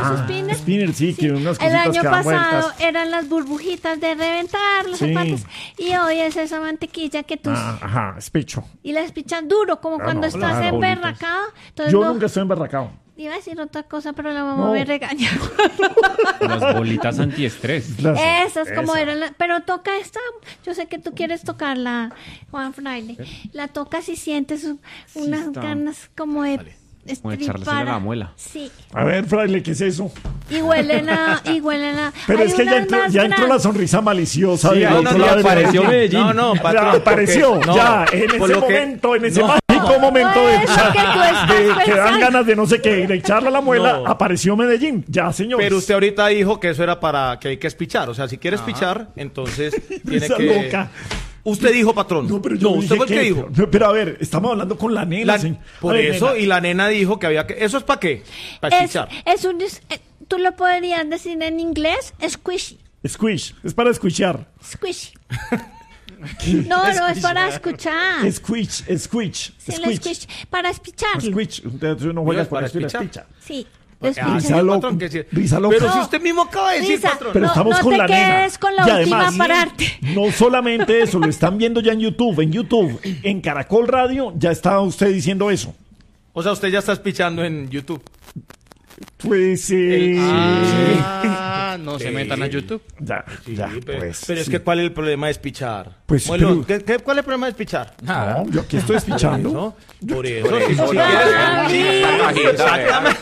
spinners. Spinner, sí, que unas El cositas año que dan pasado vueltas. eran las burbujitas de reventar los Sí. zapatos. Y hoy es esa mantequilla que tú... Ajá, especho. Y las pichas duro, como cuando no, estás claro, emberracado. Entonces Yo no, nunca estoy embarracado. iba a decir otra cosa, pero la mamá No. me regaña. Las bolitas antiestrés. Esas como eran, pero toca esta, yo sé que tú quieres tocarla, Juan Fraile. La tocas y sientes unas está. ganas como de Como de echársela a la muela. Sí. A ver, Fraile, ¿qué es eso? Y huelen a... Pero hay es que unas más ya entró la grandes. sonrisa maliciosa. Sí, del ahí otro no, lado ya de apareció Medellín. No, Ya patrón. apareció, porque- no, ya, en por ese lo que- momento, en ese no. mágico momento de, Eso que tú estás de que dan pensando. ganas de no sé qué, de echarle a la muela, No. apareció Medellín. Ya, señor. Pero usted ahorita dijo que eso era para que hay que espichar. O sea, si quieres pichar, entonces tiene Esa que... loca. Usted dijo, patrón. No, pero yo usted dije fue el que dijo. Pero a ver, estamos hablando con la nena. La- señor. por A ver, eso, nena. y la nena dijo que había que... ¿Eso es para qué? Para espichar. Tú lo podrías decir en inglés, squishy. Squish, es para escuchar. Squishy. No, es para escuchar. Squish. Sí, el squish, para espichar. Squish. Usted no juega Dios, con para espicha. espichar. Sí. Ah, escucha. sí, loco, patrón, que sí. risa loca. Pero si No. usted mismo acaba de decir, Risa, patrón. Pero no, estamos no con te la nena. quedes con la Y última además, pararte. no solamente eso, lo están viendo ya en YouTube. En YouTube, en Caracol Radio, ya está usted diciendo eso. O sea, usted ya está espichando en YouTube. Pues sí. No se metan a YouTube. Ya, ya, pero, pues. pero es sí. que ¿cuál es el problema de espichar? Pues, Bueno, pero- ¿cuál es el problema de espichar? No, yo aquí estoy escuchando. ¿No? Por eso. Por si eso. quieres- sí, exactamente.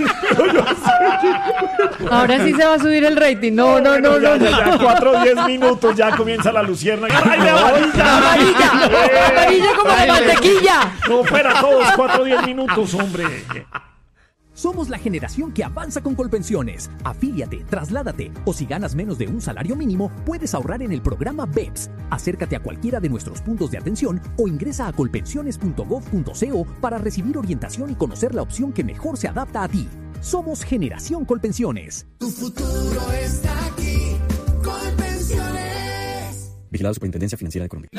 Ahora sí se va a subir el rating. No. Ya, 4 o 10 minutos, ya comienza la lucierna. ¡Ay, de amarilla! Amarilla como la mantequilla. No, fuera todos, 4 o 10 minutos, hombre. Somos la generación que avanza con Colpensiones. Afíliate, trasládate o si ganas menos de un salario mínimo, puedes ahorrar en el programa BEPS. Acércate a cualquiera de nuestros puntos de atención o ingresa a colpensiones.gov.co para recibir orientación y conocer la opción que mejor se adapta a ti. Somos Generación Colpensiones. Tu futuro está aquí. Colpensiones. Vigilado Superintendencia Financiera de Colombia.